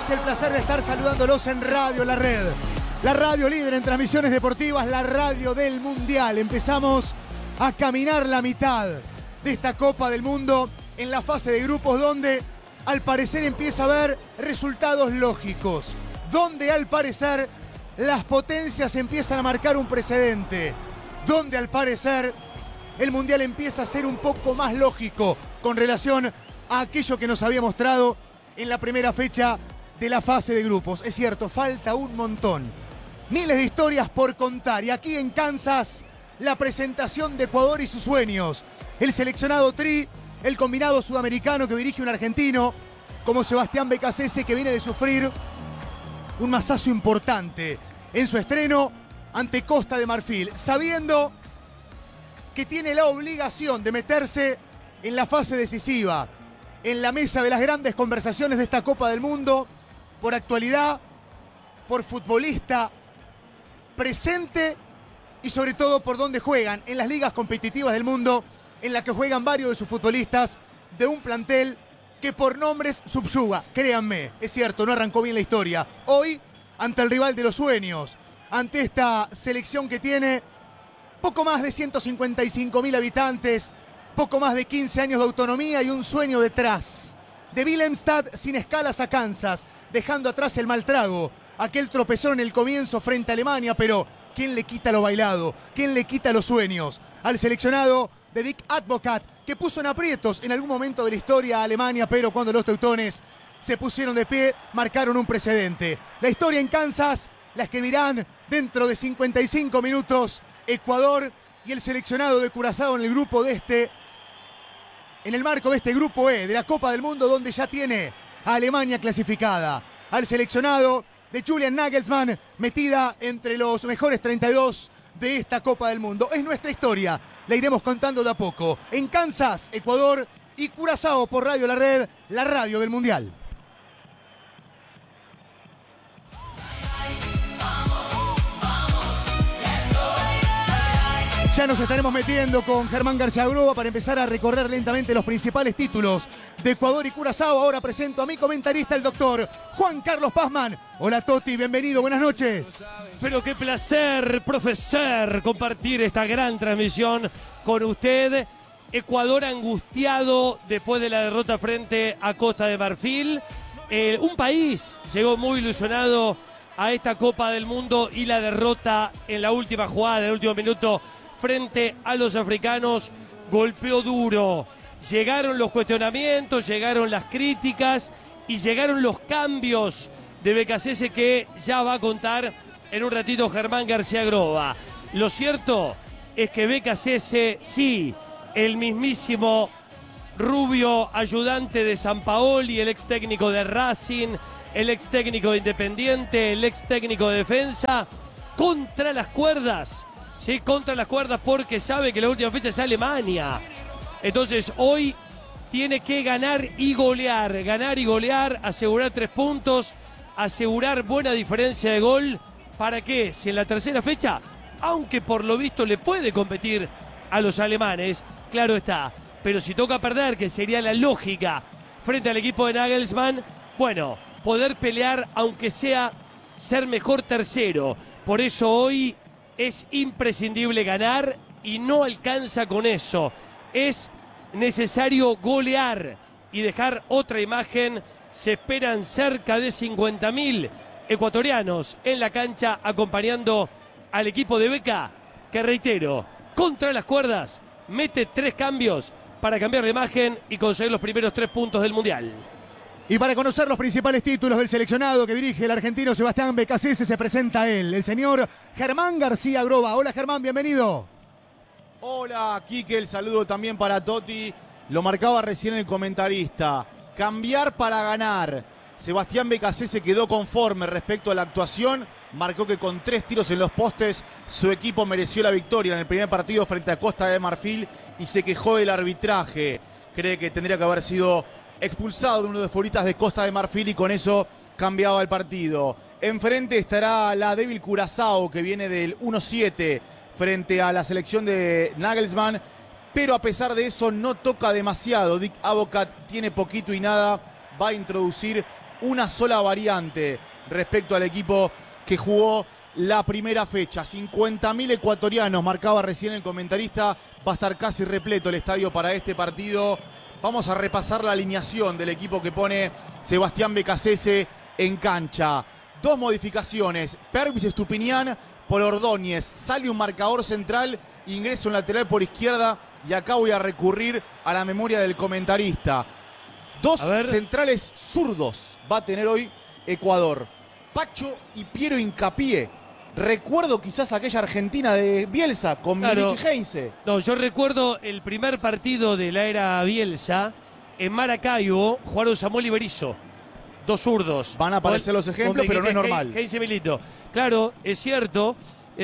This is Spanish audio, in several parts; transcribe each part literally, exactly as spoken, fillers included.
Es el placer de estar saludándolos en Radio La Red. La radio líder en transmisiones deportivas, la radio del Mundial. Empezamos a caminar la mitad de esta Copa del Mundo en la fase de grupos donde al parecer empieza a haber resultados lógicos. Donde al parecer las potencias empiezan a marcar un precedente. Donde al parecer el Mundial empieza a ser un poco más lógico con relación a aquello que nos había mostrado en la primera fecha de la fase de grupos. Es cierto, falta un montón. Miles de historias por contar. Y aquí en Kansas, la presentación de Ecuador y sus sueños. El seleccionado Tri, el combinado sudamericano que dirige un argentino como Sebastián Beccacece, que viene de sufrir un masazo importante en su estreno ante Costa de Marfil, sabiendo que tiene la obligación de meterse en la fase decisiva, en la mesa de las grandes conversaciones de esta Copa del Mundo, por actualidad, por futbolista presente y sobre todo por dónde juegan, en las ligas competitivas del mundo, en las que juegan varios de sus futbolistas de un plantel que por nombres subyuga. Créanme, es cierto, no arrancó bien la historia. Hoy, ante el rival de los sueños, ante esta selección que tiene poco más de ciento cincuenta y cinco mil habitantes, poco más de quince años de autonomía y un sueño detrás. De Willemstad sin escalas a Kansas, dejando atrás el mal trago, aquel tropezón en el comienzo frente a Alemania, pero ¿quién le quita lo bailado? ¿Quién le quita los sueños? Al seleccionado de Dick Advocat, que puso en aprietos en algún momento de la historia a Alemania, pero cuando los teutones se pusieron de pie, marcaron un precedente. La historia en Kansas la escribirán dentro de cincuenta y cinco minutos Ecuador y el seleccionado de Curazao en el grupo de este, en el marco de este grupo E de la Copa del Mundo, donde ya tiene a Alemania clasificada. Al seleccionado de Julian Nagelsmann, metida entre los mejores treinta y dos de esta Copa del Mundo. Es nuestra historia, la iremos contando de a poco. En Kansas, Ecuador y Curazao por Radio La Red, la radio del Mundial. Ya nos estaremos metiendo con Germán García Groba para empezar a recorrer lentamente los principales títulos de Ecuador y Curazao. Ahora presento a mi comentarista, el doctor Juan Carlos Pazman. Hola Toti, bienvenido, buenas noches. Pero qué placer, profesor, compartir esta gran transmisión con usted. Ecuador angustiado después de la derrota frente a Costa de Marfil. Eh, un país llegó muy ilusionado a esta Copa del Mundo y la derrota en la última jugada, en el último minuto, frente a los africanos, golpeó duro. Llegaron los cuestionamientos, llegaron las críticas y llegaron los cambios de Beccacece, que ya va a contar en un ratito Germán García Groba. Lo cierto es que Beccacece, sí, el mismísimo rubio ayudante de Sampaoli, el ex técnico de Racing, el ex técnico de Independiente, el ex técnico de Defensa, contra las cuerdas. Sí, contra las cuerdas, porque sabe que la última fecha es Alemania. Entonces hoy tiene que ganar y golear, ganar y golear, asegurar tres puntos, asegurar buena diferencia de gol. ¿Para qué? Si en la tercera fecha, aunque por lo visto le puede competir a los alemanes, claro está, pero si toca perder, que sería la lógica frente al equipo de Nagelsmann, bueno, poder pelear aunque sea ser mejor tercero. Por eso hoy es imprescindible ganar y no alcanza con eso. Es necesario golear y dejar otra imagen. Se esperan cerca de cincuenta mil ecuatorianos en la cancha acompañando al equipo de Beca, que reitero, contra las cuerdas, mete tres cambios para cambiar la imagen y conseguir los primeros tres puntos del Mundial. Y para conocer los principales títulos del seleccionado que dirige el argentino Sebastián Beccacece, se presenta él, el señor Germán García Groba. Hola Germán, bienvenido. Hola Quique, el saludo también para Toti. Lo marcaba recién el comentarista. Cambiar para ganar. Sebastián Beccacece quedó conforme respecto a la actuación. Marcó que con tres tiros en los postes su equipo mereció la victoria en el primer partido frente a Costa de Marfil y se quejó del arbitraje. Cree que tendría que haber sido expulsado de uno de los favoritas de Costa de Marfil y con eso cambiaba el partido. Enfrente estará la débil Curazao, que viene del uno siete frente a la selección de Nagelsmann, pero a pesar de eso no toca demasiado. Dick Advocat tiene poquito y nada, va a introducir una sola variante respecto al equipo que jugó la primera fecha. cincuenta mil ecuatorianos, marcaba recién el comentarista, va a estar casi repleto el estadio para este partido. Vamos a repasar la alineación del equipo que pone Sebastián Becasese en cancha. Dos modificaciones, Pervis Estupiñán por Ordóñez, sale un marcador central, ingresa un lateral por izquierda y acá voy a recurrir a la memoria del comentarista. Dos centrales zurdos va a tener hoy Ecuador, Pacho y Piero Hincapié. Recuerdo quizás aquella Argentina de Bielsa con claro. Miliki Heinze. No, yo recuerdo el primer partido de la era Bielsa en Maracaibo, jugaron Samuel y Berizzo. Dos zurdos. Van a aparecer los ejemplos, pero no es normal. Heinze Milito. Claro, es cierto.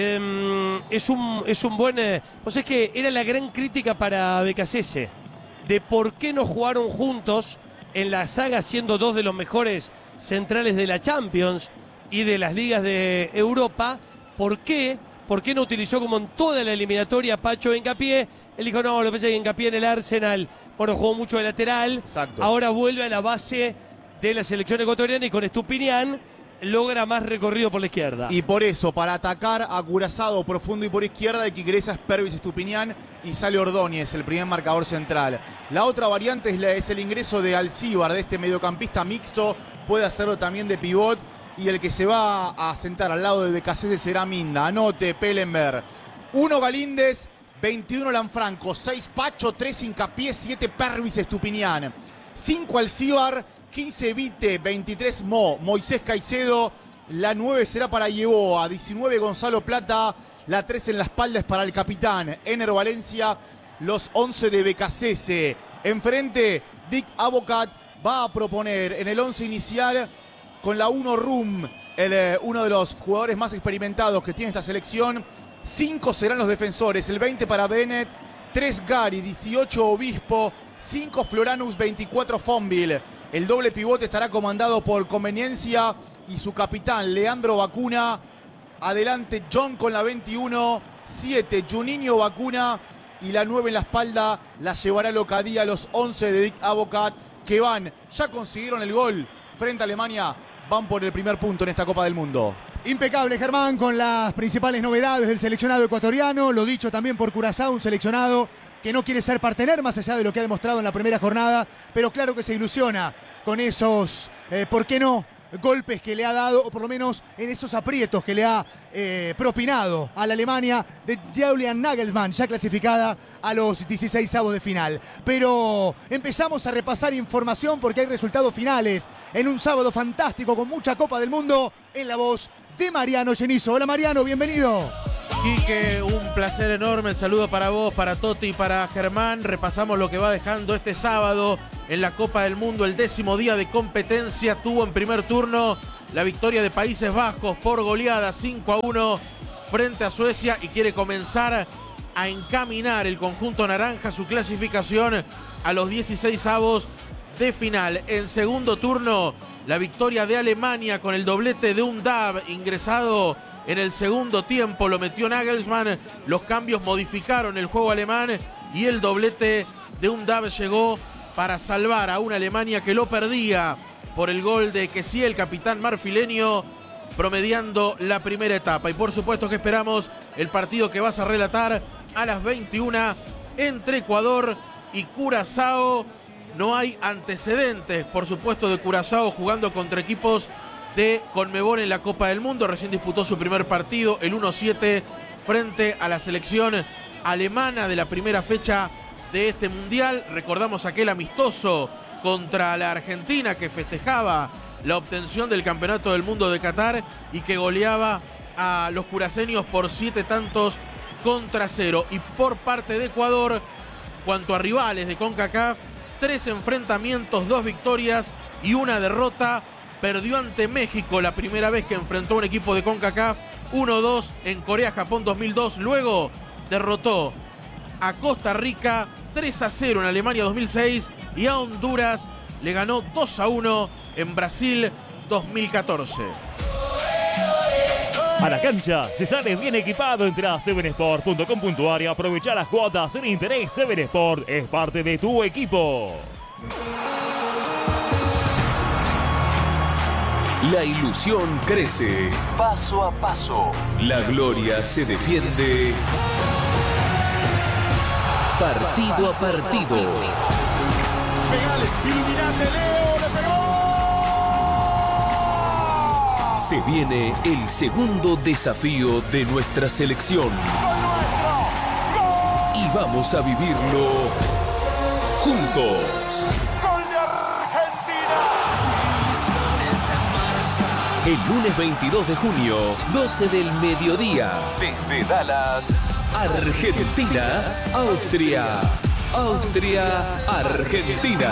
Eh, es, un, es un buen... Eh, pues es que era la gran crítica para Becasese de por qué no jugaron juntos en la saga siendo dos de los mejores centrales de la Champions y de las ligas de Europa. ¿Por qué? ¿Por qué no utilizó como en toda la eliminatoria Pacho Hincapié? Él dijo, no, lo que pasa es que Hincapié en el Arsenal, bueno, jugó mucho de lateral. Exacto. Ahora vuelve a la base de la selección ecuatoriana y con Estupiñán logra más recorrido por la izquierda. Y por eso, para atacar a Curazao profundo y por izquierda, el que ingresa es Pervis Estupiñán y sale Ordóñez, el primer marcador central. La otra variante es, la, es el ingreso de Alcíbar, de este mediocampista mixto, puede hacerlo también de pivot. Y el que se va a sentar al lado de Becasese será Minda. Anote, Pellenberg. uno Galíndez, veintiuno Lanfranco, seis Pacho, tres Hincapié, siete Pervis Estupiñán. cinco Alcíbar, quince Vite, veintitrés Mo, Moisés Caicedo. La nueve será para Yeboa, diecinueve Gonzalo Plata. La tres en la espalda es para el capitán Ener Valencia. Los once de Becasese. Enfrente, Dick Advocat va a proponer en el once inicial con la uno Rum, el, eh, uno de los jugadores más experimentados que tiene esta selección. cinco serán los defensores, el veinte para Bennett, tres Gary, dieciocho Obispo, cinco Floranus, veinticuatro Fonville. El doble pivote estará comandado por Conveniencia y su capitán Leandro Bacuna. Adelante John con la veintiuno, siete Juninho Bacuna y la nueve en la espalda la llevará Locadía, los once de Dick Advocat que van, ya consiguieron el gol frente a Alemania. Van por el primer punto en esta Copa del Mundo. Impecable, Germán, con las principales novedades del seleccionado ecuatoriano. Lo dicho también por Curazao, un seleccionado que no quiere ser partener, más allá de lo que ha demostrado en la primera jornada. Pero claro que se ilusiona con esos, eh, ¿por qué no?, golpes que le ha dado, o por lo menos en esos aprietos que le ha eh, propinado a la Alemania de Julian Nagelsmann, ya clasificada a los dieciseisavos de final. Pero empezamos a repasar información porque hay resultados finales en un sábado fantástico con mucha Copa del Mundo, en la voz de Mariano Genizo. Hola Mariano, bienvenido. Quique, un placer enorme, el saludo para vos, para Toti y para Germán. Repasamos lo que va dejando este sábado en la Copa del Mundo, el décimo día de competencia. Tuvo en primer turno la victoria de Países Bajos por goleada cinco a uno frente a Suecia y quiere comenzar a encaminar el conjunto naranja su clasificación a los dieciseisavos de final. En segundo turno, la victoria de Alemania con el doblete de Undav ingresado en el segundo tiempo, lo metió Nagelsmann. Los cambios modificaron el juego alemán y el doblete de Undav llegó para salvar a una Alemania que lo perdía por el gol de Kessie, el capitán marfileño, promediando la primera etapa. Y por supuesto que esperamos el partido que vas a relatar a las veintiuna entre Ecuador y Curazao. No hay antecedentes, por supuesto, de Curazao jugando contra equipos de Conmebol en la Copa del Mundo. Recién disputó su primer partido, el uno siete, frente a la selección alemana de la primera fecha de este Mundial. Recordamos aquel amistoso contra la Argentina que festejaba la obtención del Campeonato del Mundo de Qatar y que goleaba a los curaceños por siete tantos contra cero. Y por parte de Ecuador, cuanto a rivales de CONCACAF, tres enfrentamientos, dos victorias y una derrota. Perdió ante México la primera vez que enfrentó a un equipo de CONCACAF, uno dos en Corea-Japón dos mil dos. Luego derrotó a Costa Rica tres a cero en Alemania dos mil seis y a Honduras le ganó dos a uno en Brasil dos mil catorce. A la cancha se sale bien equipado. Entra a seven sport punto com punto a r y aprovecha las cuotas en interés. Seven Sport es parte de tu equipo. La ilusión crece paso a paso. La gloria se defiende partido a partido. Pegale, iluminante, Leo, le pegó. Se viene el segundo desafío de nuestra selección. Y vamos a vivirlo juntos. ¡Gol de Argentina! El lunes veintidós de junio, doce del mediodía, desde Dallas, Argentina, Austria. Austria, Argentina.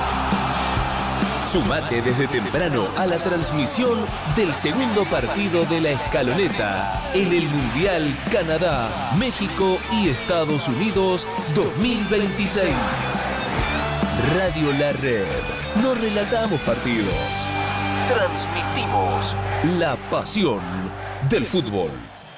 Sumate desde temprano a la transmisión del segundo partido de la escaloneta en el Mundial Canadá, México y Estados Unidos dos mil veintiséis. Radio La Red. No relatamos partidos. Transmitimos la pasión del fútbol.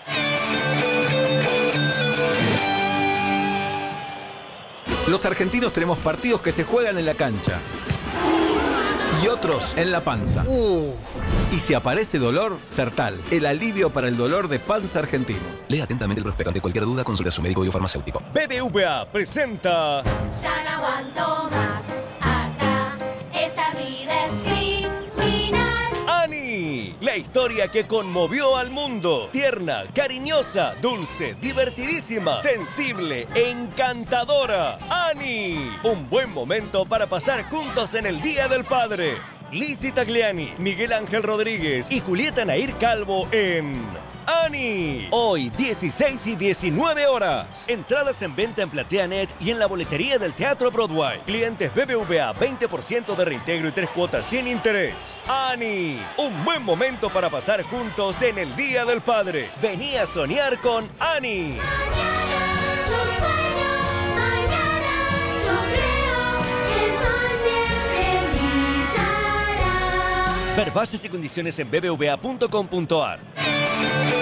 Los argentinos tenemos partidos que se juegan en la cancha y otros en la panza. Uh. Y si aparece dolor, Sertal, el alivio para el dolor de panza argentino. Lea atentamente el prospecto. Ante cualquier duda, consulte a su médico y farmacéutico. B B V A presenta... Ya no aguanto más, acá, esta vida es criminal. ¡Ani! La historia que conmovió al mundo. Tierna, cariñosa, dulce, divertidísima, sensible, encantadora. ¡Ani! Un buen momento para pasar juntos en el Día del Padre. Lizzy Tagliani, Miguel Ángel Rodríguez y Julieta Nair Calvo en... ¡Ani! Hoy, dieciséis y diecinueve horas. Entradas en venta en PlateaNet y en la boletería del Teatro Broadway. Clientes B B V A, veinte por ciento de reintegro y tres cuotas sin interés. ¡Ani! Un buen momento para pasar juntos en el Día del Padre. Vení a soñar con Ani. Mañana yo sueño, mañana yo creo, el sol siempre brillará. Ver bases y condiciones en b b v a punto com punto a r.